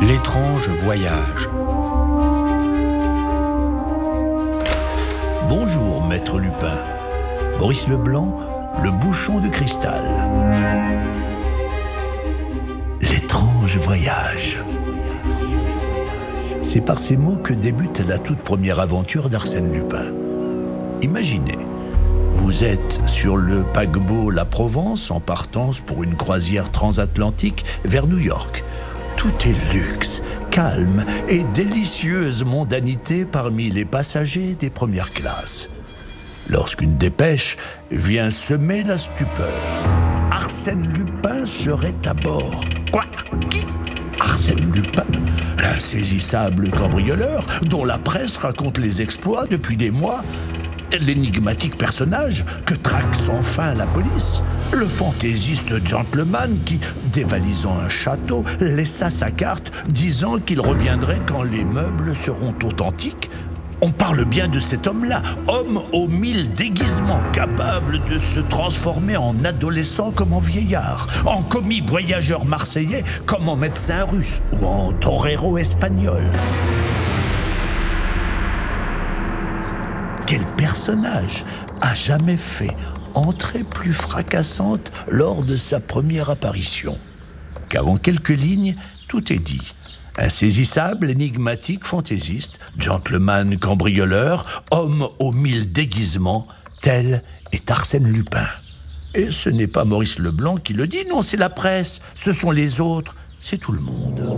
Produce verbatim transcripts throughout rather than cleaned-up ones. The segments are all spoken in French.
L'étrange voyage. Bonjour, maître Lupin. Maurice Leblanc, le bouchon de cristal. L'étrange voyage. C'est par ces mots que débute la toute première aventure d'Arsène Lupin. Imaginez, vous êtes sur le paquebot La Provence en partance pour une croisière transatlantique vers New York. Tout est luxe, calme et délicieuse mondanité parmi les passagers des premières classes. Lorsqu'une dépêche vient semer la stupeur, Arsène Lupin serait à bord. Quoi ? Qui ? Arsène Lupin, l'insaisissable cambrioleur dont la presse raconte les exploits depuis des mois. L'énigmatique personnage que traque sans fin la police. Le fantaisiste gentleman qui, dévalisant un château, laissa sa carte disant qu'il reviendrait quand les meubles seront authentiques. On parle bien de cet homme-là, homme aux mille déguisements, capable de se transformer en adolescent comme en vieillard, en commis voyageur marseillais comme en médecin russe ou en torero espagnol. Quel personnage a jamais fait entrée plus fracassante lors de sa première apparition ? Car en quelques lignes, tout est dit. Insaisissable, énigmatique, fantaisiste, gentleman cambrioleur, homme aux mille déguisements, tel est Arsène Lupin. Et ce n'est pas Maurice Leblanc qui le dit, non, c'est la presse, ce sont les autres, c'est tout le monde.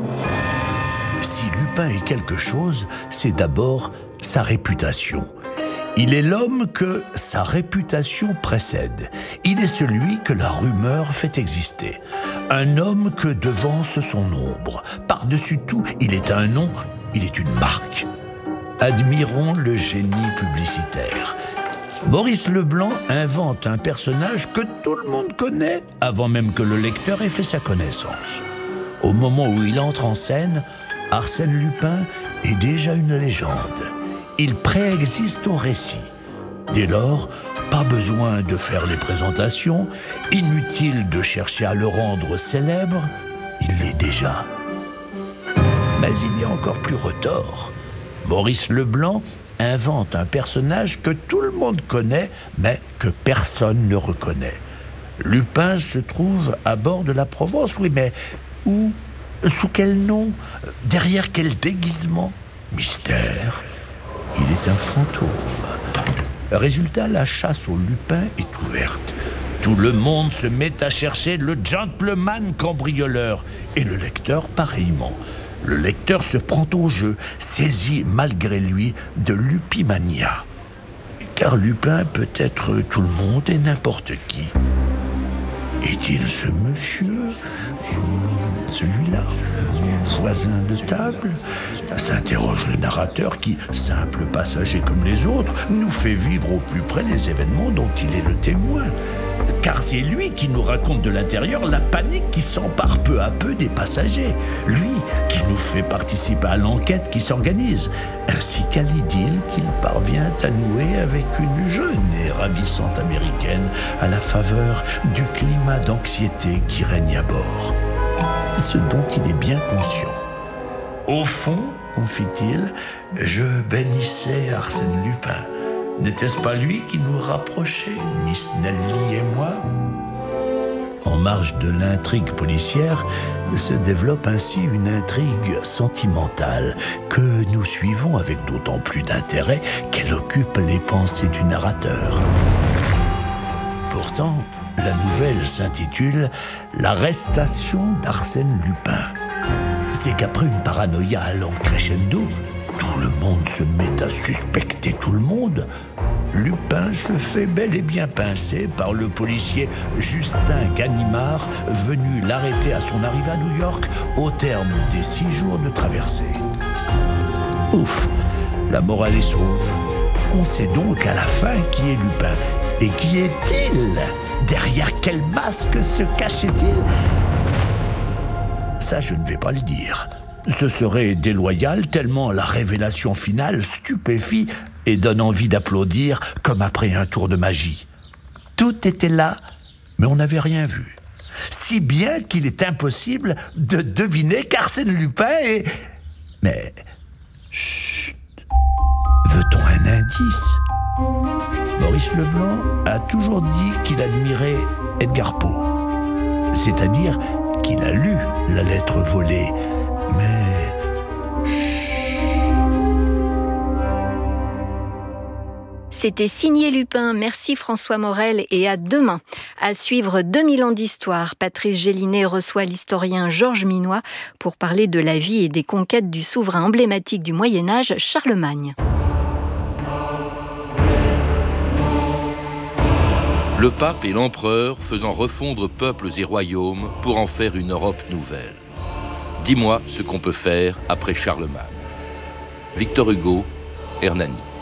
Si Lupin est quelque chose, c'est d'abord sa réputation. Il est l'homme que sa réputation précède. Il est celui que la rumeur fait exister. Un homme que devance son ombre. Par-dessus tout, il est un nom, il est une marque. Admirons le génie publicitaire. Maurice Leblanc invente un personnage que tout le monde connaît avant même que le lecteur ait fait sa connaissance. Au moment où il entre en scène, Arsène Lupin est déjà une légende. Il préexiste au récit. Dès lors, pas besoin de faire les présentations, inutile de chercher à le rendre célèbre, il l'est déjà. Mais il y a encore plus retors. Maurice Leblanc invente un personnage que tout le monde connaît, mais que personne ne reconnaît. Lupin se trouve à bord de la Provence, oui, mais où ? Sous quel nom ? Derrière quel déguisement ? Mystère. Il est un fantôme. Résultat, la chasse au Lupin est ouverte. Tout le monde se met à chercher le gentleman cambrioleur et le lecteur pareillement. Le lecteur se prend au jeu, saisi malgré lui de lupimania. Car Lupin peut être tout le monde et n'importe qui. Est-il ce monsieur ? Celui-là ? Mon voisin de table ? S'interroge le narrateur qui, simple passager comme les autres, nous fait vivre au plus près les événements dont il est le témoin. Car c'est lui qui nous raconte de l'intérieur la panique qui s'empare peu à peu des passagers. Lui qui nous fait participer à l'enquête qui s'organise, ainsi qu'à l'idylle qu'il parvient à nouer avec une jeune et ravissante américaine à la faveur du climat d'anxiété qui règne à bord. Ce dont il est bien conscient. Au fond, confie-t-il, je bénissais Arsène Lupin. N'était-ce pas lui qui nous rapprochait, Miss Nelly et moi ? En marge de l'intrigue policière, se développe ainsi une intrigue sentimentale que nous suivons avec d'autant plus d'intérêt qu'elle occupe les pensées du narrateur. Pourtant, la nouvelle s'intitule « L'arrestation d'Arsène Lupin ». C'est qu'après une paranoïa allant crescendo, tout le monde se met à suspecter tout le monde. Lupin se fait bel et bien pincer par le policier Justin Ganimard, venu l'arrêter à son arrivée à New York au terme des six jours de traversée. Ouf, la morale est sauve. On sait donc à la fin qui est Lupin. Et qui est-il ? Derrière quel masque se cachait-il ? Ça, je ne vais pas le dire. Ce serait déloyal tellement la révélation finale stupéfie et donne envie d'applaudir comme après un tour de magie. Tout était là, mais on n'avait rien vu. si bien qu'il est impossible de deviner qu'Arsène Lupin est... Mais... Chut. Veut-on un indice? Maurice Leblanc a toujours dit qu'il admirait Edgar Poe. C'est-à-dire qu'il a lu la lettre volée. Mais... C'était signé Lupin. Merci François Morel et à demain. À suivre deux mille ans d'histoire, Patrice Gélinet reçoit l'historien Georges Minois pour parler de la vie et des conquêtes du souverain emblématique du Moyen-Âge, Charlemagne. Le pape et l'empereur faisant refondre peuples et royaumes pour en faire une Europe nouvelle. Dis-moi ce qu'on peut faire après Charlemagne. Victor Hugo, Hernani.